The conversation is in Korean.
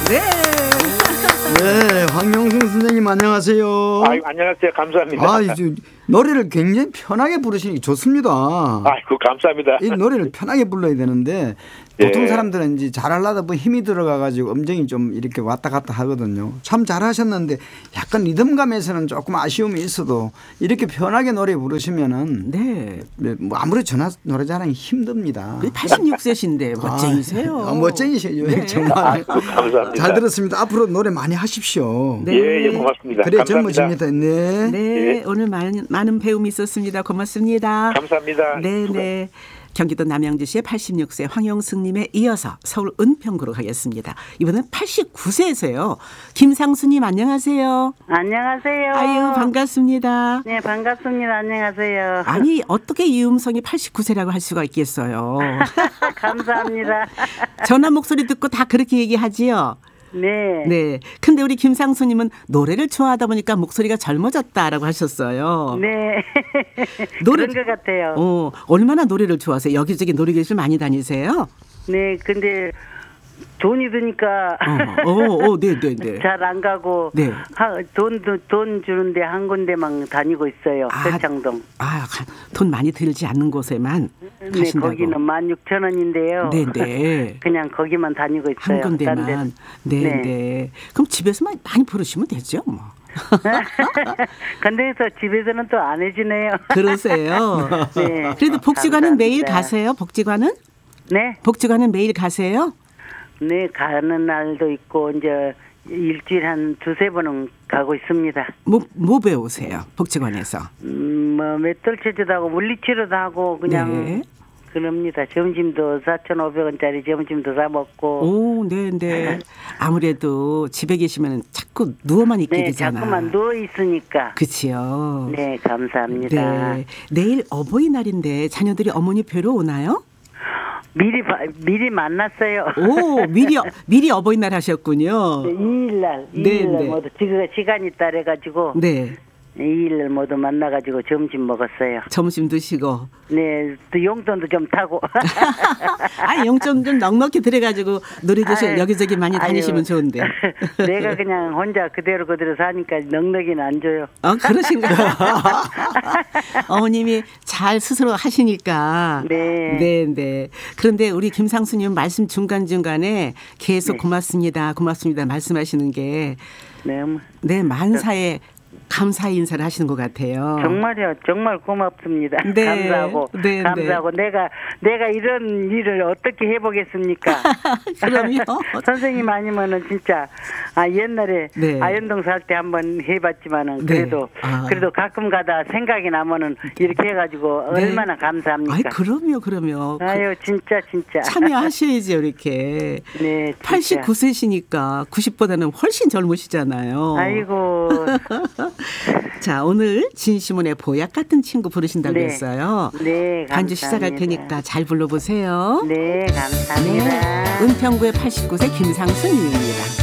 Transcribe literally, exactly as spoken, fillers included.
네. 네, 황영승 선생님 안녕하세요. 아, 안녕하세요. 감사합니다. 아, 이제 노래를 굉장히 편하게 부르시니 좋습니다. 아이고, 감사합니다. 이 노래를 편하게 불러야 되는데 보통 예. 사람들은 이제 잘하려다 보면 힘이 들어가가지고 음정이 좀 이렇게 왔다 갔다 하거든요. 참 잘하셨는데 약간 리듬감에서는 조금 아쉬움이 있어도 이렇게 편하게 노래 부르시면은 네. 뭐 아무리 전화 노래자랑이 힘듭니다. 팔십육 세신데 멋쟁이세요. 아, 멋쟁이세요. 네. 정말. 아이고, 감사합니다. 잘 들었습니다. 앞으로 노래 많이 하십시오. 네. 예, 예, 고맙습니다. 그래 감사합니다. 젊어집니다. 네. 네, 예. 오늘 많은, 많은 배움이 있었습니다. 고맙습니다. 감사합니다. 네, 네. 경기도 남양주시의 팔십육 세 황영승님에 이어서 서울 은평구로 가겠습니다. 이번엔 팔십구 세세요. 김상수님 안녕하세요. 안녕하세요. 아유 반갑습니다. 네, 반갑습니다. 안녕하세요. 아니 어떻게 이 음성이 팔십구 세라고 할 수가 있겠어요. 감사합니다. 전화 목소리 듣고 다 그렇게 얘기하지요. 네. 네. 근데 우리 김상수님은 노래를 좋아하다 보니까 목소리가 젊어졌다라고 하셨어요. 네. 노래- 그런 것 같아요. 어, 얼마나 노래를 좋아하세요? 여기저기 노래교실 많이 다니세요? 네, 근데 돈이 드니까 어, 어, 어, 네, 네, 네. 잘 안 가고 네. 하, 돈, 돈 주는데 한 군데만 다니고 있어요. 아, 설창동. 아, 돈 많이 들지 않는 곳에만 네, 가신다고. 거기는 만 육천 원인데요. 네, 네. 그냥 거기만 다니고 있어요. 한 군데만. 딴 데는. 네, 네, 네. 그럼 집에서만 많이 부르시면 되죠, 뭐. 근데 서 집에서는 또 안 해주네요. 그러세요. 네. 그래도 복지관은 감사합니다. 매일 가세요? 복지관은? 네. 복지관은 매일 가세요? 네, 가는 날도 있고 이제 일주일에 한 두세 번은 가고 있습니다. 뭐, 뭐 배우세요? 복지관에서. 음, 뭐 맷돌 체조도 하고 물리치료도 하고 그냥 네. 그럽니다. 점심도 사천오백 원짜리 점심도 사 먹고. 오, 네, 네. 아무래도 집에 계시면 자꾸 누워만 있게 네, 되잖아. 자꾸만 누워 있으니까. 그치요. 네, 감사합니다. 네. 내일 어버이날인데 자녀들이 어머니 뵈러 오나요? 미리 봐- 미리 만났어요. 오, 미리, 어- 미리 어버이날 하셨군요. 이 일 날, 이 네, 일 날 네. 모두 지금 시간이 따래 가지고 네. 이 일 날 모두 만나 가지고 점심 먹었어요. 점심 드시고. 네, 또 용돈도 좀 타고. 아, 영점 좀 넉넉히 들여가지고 노래교실 아유, 여기저기 많이 다니시면 아유. 좋은데. 내가 그냥 혼자 그대로 그대로 사니까 넉넉히는 안 줘요. 어, 그러신가요? 어머님이 잘 스스로 하시니까. 네. 네, 네. 그런데 우리 김상수님 말씀 중간중간에 계속 네. 고맙습니다. 고맙습니다. 말씀하시는 게 네, 뭐, 네, 만사에 감사의 인사를 하시는 것 같아요. 정말요, 정말 고맙습니다. 네. 감사하고, 네, 감사하고, 내가, 내가 이런 일을 어떻게 해보겠습니까? 그럼요. 선생님 아니면은 진짜, 아, 옛날에 네. 아현동 살 때 한번 해봤지만은, 네. 그래도, 아. 그래도 가끔 가다 생각이 나면은 이렇게 해가지고 네. 얼마나 감사합니까? 아이, 그럼요, 그럼요. 아유, 진짜, 진짜. 참여하셔야죠, 이렇게. 네, 진짜. 팔십구 세시니까 구십보다는 훨씬 젊으시잖아요. 아이고. 자, 오늘 진시문의 보약 같은 친구 부르신다고 네. 했어요. 네, 감사합니다. 반주 시작할 테니까 잘 불러보세요. 네, 감사합니다. 네. 은평구의 팔십구 세 김상순 님입니다.